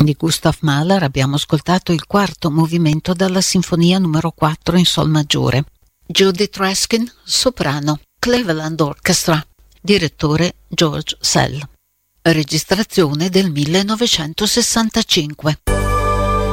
Di Gustav Mahler abbiamo ascoltato il quarto movimento dalla Sinfonia numero 4 in Sol maggiore. Judith Raskin, soprano, Cleveland Orchestra, direttore George Szell. Registrazione del 1965.